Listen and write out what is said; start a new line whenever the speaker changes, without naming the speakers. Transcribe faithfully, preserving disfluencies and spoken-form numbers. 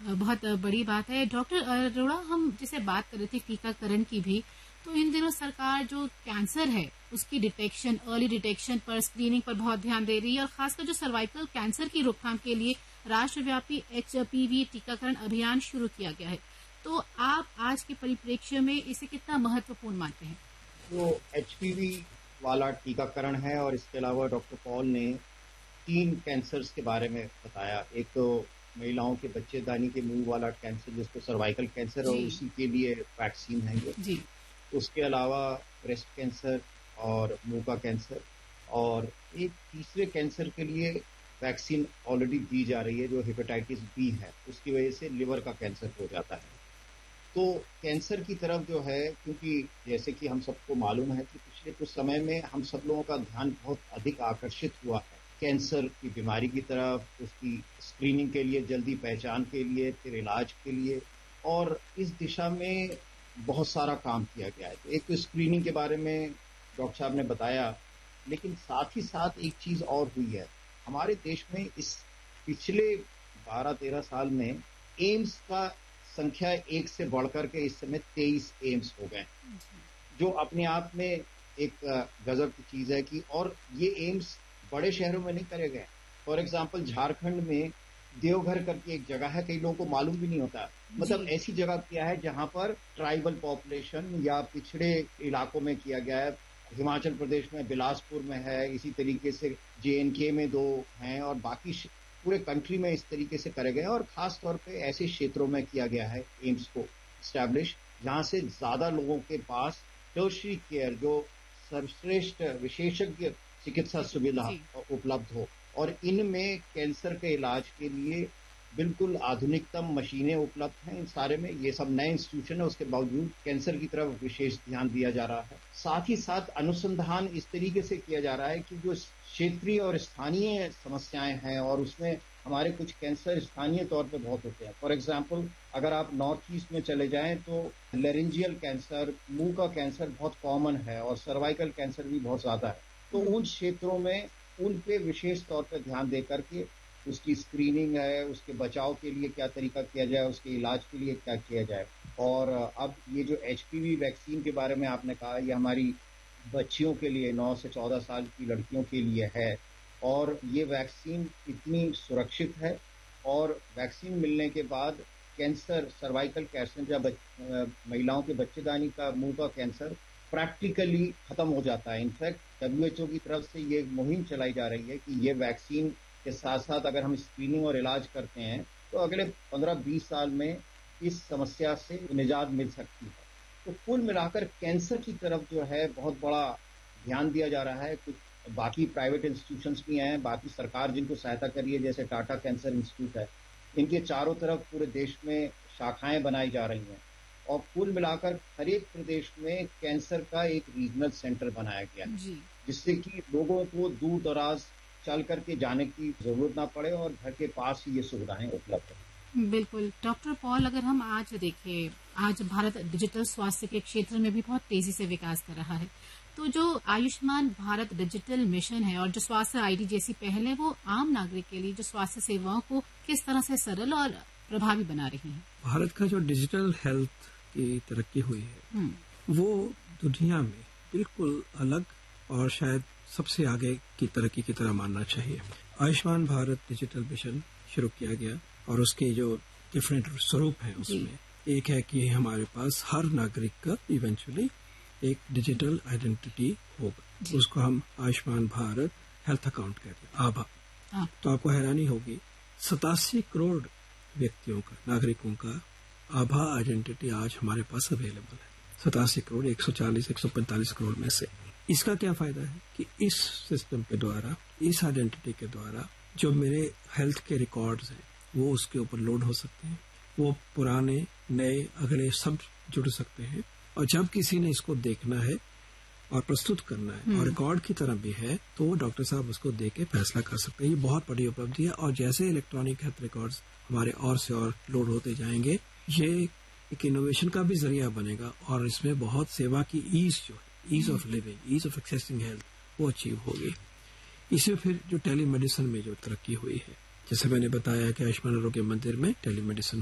बहुत बड़ी बात है। डॉक्टर अरोड़ा, हम जैसे बात कर रहे थे टीकाकरण की भी, तो इन दिनों सरकार जो कैंसर है उसकी डिटेक्शन, अर्ली डिटेक्शन पर, स्क्रीनिंग पर बहुत ध्यान दे रही है और खासकर जो सर्वाइकल कैंसर की रोकथाम के लिए राष्ट्रव्यापी एचपीवी टीकाकरण अभियान शुरू किया गया है। तो आप आज के परिप्रेक्ष्य में इसे कितना महत्वपूर्ण मानते हैं?
तो एचपीवी वाला टीकाकरण है और इसके अलावा डॉक्टर पॉल ने तीन कैंसर्स के बारे में बताया। एक तो महिलाओं के बच्चेदानी के मुंह वाला कैंसर जिसको सर्वाइकल कैंसर और उसी के लिए वैक्सीन है ये। उसके अलावा ब्रेस्ट कैंसर और मुंह का कैंसर, और एक तीसरे कैंसर के लिए वैक्सीन ऑलरेडी दी जा रही है जो हेपेटाइटिस बी है, उसकी वजह से लिवर का कैंसर हो जाता है। तो कैंसर की तरफ जो है, क्योंकि जैसे कि हम सबको मालूम है कि पिछले कुछ समय में हम सब लोगों का ध्यान बहुत अधिक आकर्षित हुआ है कैंसर की बीमारी की तरफ, उसकी स्क्रीनिंग के लिए, जल्दी पहचान के लिए, फिर इलाज के लिए, और इस दिशा में बहुत सारा काम किया गया है। तो एक तो स्क्रीनिंग के बारे में डॉक्टर साहब ने बताया, लेकिन साथ ही साथ एक चीज और हुई है हमारे देश में। इस पिछले बारह तेरह साल में एम्स का संख्या एक से बढ़कर के इस समय तेईस एम्स हो गए, जो अपने आप में एक गजब की चीज है कि, और ये एम्स बड़े शहरों में नहीं करे गए। फॉर एग्जाम्पल झारखंड में देवघर करके एक जगह है, कई लोगों को मालूम भी नहीं होता, मतलब ऐसी जगह किया है जहां पर ट्राइबल पॉपुलेशन या पिछड़े इलाकों में किया गया है। हिमाचल प्रदेश में बिलासपुर में है, इसी तरीके से जे एंड के में दो हैं, और बाकी पूरे कंट्री में इस तरीके से करे गए, और खास तौर पे ऐसे क्षेत्रों में किया गया है एम्स को स्टैब्लिश जहां से ज्यादा लोगों के पास टर्शरी केयर, जो सर्वश्रेष्ठ विशेषज्ञ चिकित्सा सुविधा उपलब्ध हो, और इनमें कैंसर के इलाज के लिए बिल्कुल आधुनिकतम मशीनें उपलब्ध हैं। इन सारे में ये सब नए इंस्टीट्यूशन है, उसके बावजूद कैंसर की तरफ विशेष ध्यान दिया जा रहा है। साथ ही साथ अनुसंधान इस तरीके से किया जा रहा है कि जो क्षेत्रीय और स्थानीय समस्याएं हैं, और उसमें हमारे कुछ कैंसर स्थानीय तौर पर बहुत होते हैं। फॉर एग्जाम्पल अगर आप नॉर्थ ईस्ट में चले जाएं तो लेरेंजियल कैंसर, मुंह का कैंसर बहुत कॉमन है, और सर्वाइकल कैंसर भी बहुत ज्यादा है। तो उन क्षेत्रों में उन पे विशेष तौर पर ध्यान दे करके उसकी स्क्रीनिंग है, उसके बचाव के लिए क्या तरीका किया जाए, उसके इलाज के लिए क्या किया जाए। और अब ये जो एचपीवी वैक्सीन के बारे में आपने कहा, ये हमारी बच्चियों के लिए, नौ से चौदह साल की लड़कियों के लिए है, और ये वैक्सीन इतनी सुरक्षित है, और वैक्सीन मिलने के बाद कैंसर, सर्वाइकल कैंसर या महिलाओं के बच्चेदानी का मुंह का कैंसर प्रैक्टिकली खत्म हो जाता है। इनफैक्ट डब्ल्यूएचओ की तरफ से ये मुहिम चलाई जा रही है कि ये वैक्सीन के साथ साथ अगर हम स्क्रीनिंग और इलाज करते हैं तो अगले पंद्रह बीस साल में इस समस्या से निजात मिल सकती है। तो कुल मिलाकर कैंसर की तरफ जो है बहुत बड़ा ध्यान दिया जा रहा है। कुछ बाकी प्राइवेट इंस्टीट्यूशंस भी हैं, बाकी सरकार जिनको सहायता कर रही है, जैसे टाटा कैंसर इंस्टीट्यूट है, इनके चारों तरफ पूरे देश में शाखाएं बनाई जा रही हैं, और कुल मिलाकर हर एक प्रदेश में कैंसर का एक रीजनल सेंटर बनाया गया है, जिससे कि लोगों को दूर दराज चल करके जाने की जरूरत ना पड़े और घर के पास ही ये सुविधाएं उपलब्ध है।
बिल्कुल। डॉक्टर पॉल, अगर हम आज देखें, आज भारत डिजिटल स्वास्थ्य के क्षेत्र में भी बहुत तेजी से विकास कर रहा है। तो जो आयुष्मान भारत डिजिटल मिशन है और जो स्वास्थ्य आईडी जैसी पहल है, वो आम नागरिक के लिए जो स्वास्थ्य सेवाओं को किस तरह से सरल और प्रभावी बना रही है?
भारत का जो डिजिटल हेल्थ की तरक्की हुई है वो दुनिया में बिल्कुल अलग और शायद सबसे आगे की तरक्की की तरह मानना चाहिए। आयुष्मान भारत डिजिटल मिशन शुरू किया गया, और उसके जो डिफरेंट स्वरूप हैं उसमें एक है कि हमारे पास हर नागरिक का इवेंचुअली एक डिजिटल आइडेंटिटी होगा, उसको हम आयुष्मान भारत हेल्थ अकाउंट कहते हैं, आभा। तो आपको हैरानी होगी, सतासी करोड़ व्यक्तियों का, नागरिकों का आभा आइडेंटिटी आज हमारे पास अवेलेबल है। सतासी करोड़, एक सौ चालीस एक सौ पैंतालीस करोड़ में से। इसका क्या फायदा है कि इस सिस्टम के द्वारा, इस आइडेंटिटी के द्वारा जो मेरे हेल्थ के रिकॉर्ड्स हैं वो उसके ऊपर लोड हो सकते हैं, वो पुराने नए अगले सब जुड़ सकते हैं, और जब किसी ने इसको देखना है और प्रस्तुत करना है और रिकॉर्ड की तरह भी है, तो डॉक्टर साहब उसको देख के फैसला कर सकते हैं। ये बहुत बड़ी उपलब्धि है, और जैसे इलेक्ट्रॉनिक हेल्थ रिकॉर्ड्स हमारे और से और लोड होते जाएंगे, ये एक इनोवेशन का भी जरिया बनेगा, और इसमें बहुत सेवा की ईज जो है, ease of living, ease of accessing health, वो अचीव होगी। इसमें फिर जो टेलीमेडिसिन में जो तरक्की हुई है, जैसे मैंने बताया कि आयुष्मान आरोग्य मंदिर में टेलीमेडिसिन